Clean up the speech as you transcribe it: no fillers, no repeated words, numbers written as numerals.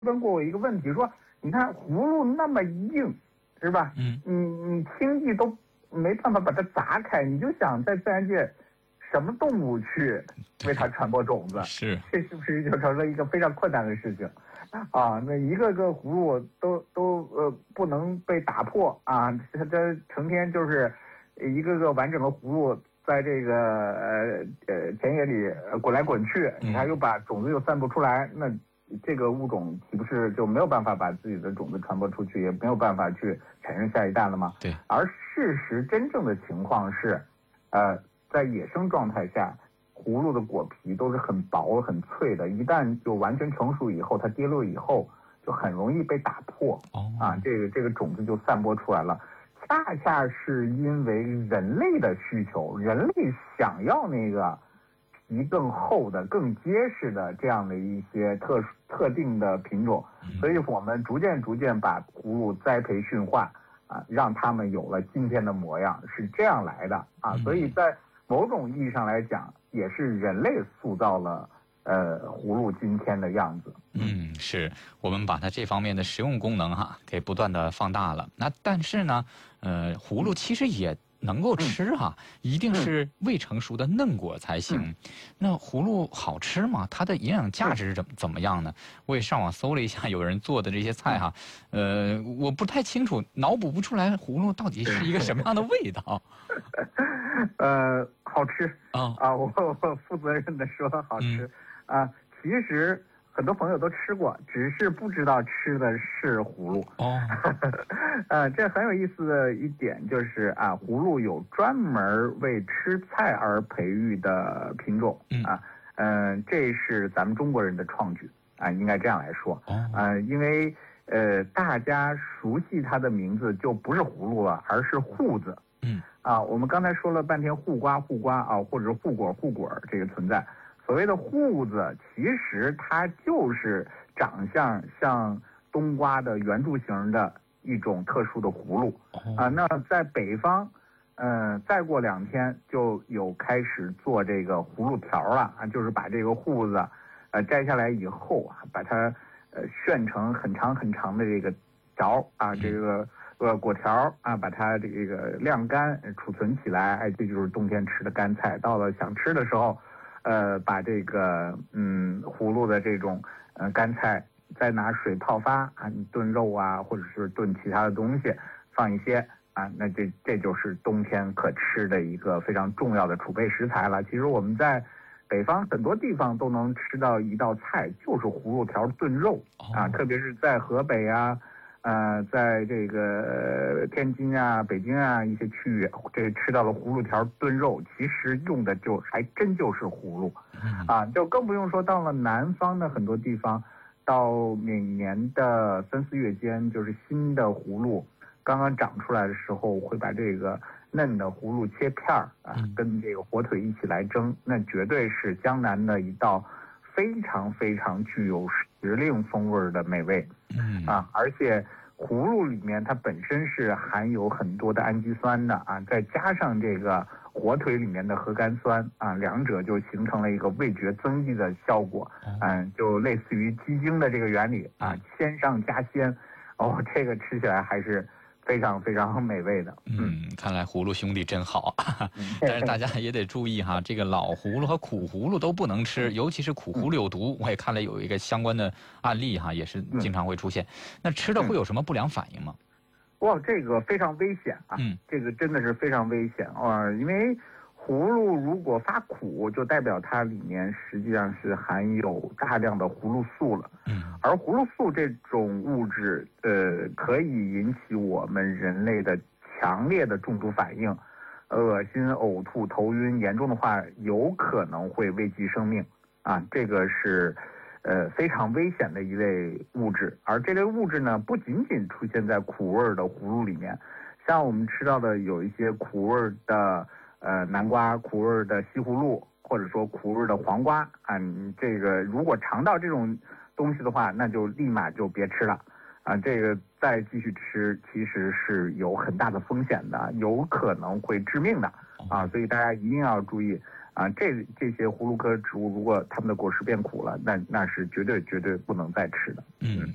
问过我一个问题，说你看葫芦那么硬，是吧？你轻易都没办法把它砸开，你就想在自然界，什么动物去为它传播种子？ 是， 这是不是就成了一个非常困难的事情？啊，那一个个葫芦都不能被打破啊，它成天就是一个个完整的葫芦在这个田野里滚来滚去，你看又把种子又散布出来，那这个物种岂不是就没有办法把自己的种子传播出去，也没有办法去产生下一代了吗？ 对。 而事实真正的情况是，在野生状态下，葫芦的果皮都是很薄很脆的，一旦就完全成熟以后，它跌落以后就很容易被打破。这个种子就散播出来了。恰恰是因为人类的需求，人类想要那个皮更厚的、更结实的这样的一些特定的品种，所以我们逐渐把葫芦栽培驯化啊，让它们有了今天的模样，是这样来的啊。所以在某种意义上来讲，也是人类塑造了葫芦今天的样子。 是我们把它这方面的实用功能给不断的放大了。那但是呢，葫芦其实也能够吃一定是未成熟的嫩果才行。那葫芦好吃吗？它的营养价值怎么样呢？我也上网搜了一下有人做的这些菜我不太清楚，脑补不出来葫芦到底是一个什么样的味道。 好吃我负责任的说好吃其实很多朋友都吃过，只是不知道吃的是葫芦。这很有意思的一点就是葫芦有专门为吃菜而培育的品种这是咱们中国人的创举应该这样来说因为大家熟悉它的名字就不是葫芦了，而是瓠子。我们刚才说了半天护瓜或者是护果这个存在。所谓的瓠子，其实它就是长相像冬瓜的圆柱形的一种特殊的葫芦那在北方，再过2天就有开始做这个葫芦条了就是把这个瓠子摘下来以后把它旋成很长很长的这个条这个果条把它这个晾干储存起来，这就是冬天吃的干菜。到了想吃的时候，把这个葫芦的这种干菜再拿水泡发你炖肉或者是炖其他的东西，放一些那这就是冬天可吃的一个非常重要的储备食材了。其实我们在北方很多地方都能吃到一道菜，就是葫芦条炖肉特别是在河北在这个天津北京一些区域，这吃到了葫芦条炖肉，其实用的就还真就是葫芦就更不用说到了南方的很多地方，到每年的3、4月间，就是新的葫芦刚刚长出来的时候，会把这个嫩的葫芦切片跟这个火腿一起来蒸，那绝对是江南的一道非常非常具有时令风味的美味而且葫芦里面它本身是含有很多的氨基酸的再加上这个火腿里面的核苷酸两者就形成了一个味觉增益的效果就类似于鸡精的这个原理鲜上加鲜这个吃起来还是非常非常美味的。 看来葫芦兄弟真好但是大家也得注意这个老葫芦和苦葫芦都不能吃，尤其是苦葫芦有毒。我也看了有一个相关的案例也是经常会出现。那吃了会有什么不良反应吗？ 这个非常危险这个真的是非常危险因为葫芦如果发苦，就代表它里面实际上是含有大量的葫芦素了。而葫芦素这种物质，可以引起我们人类的强烈的中毒反应，恶心、呕吐、头晕，严重的话有可能会危及生命这个是非常危险的一类物质。而这类物质呢，不仅仅出现在苦味的葫芦里面，像我们吃到的有一些苦味的南瓜、苦味的西葫芦，或者说苦味的黄瓜这个如果尝到这种东西的话，那就立马就别吃了这个再继续吃其实是有很大的风险的，有可能会致命的所以大家一定要注意这些葫芦科植物，如果它们的果实变苦了，那是绝对不能再吃的。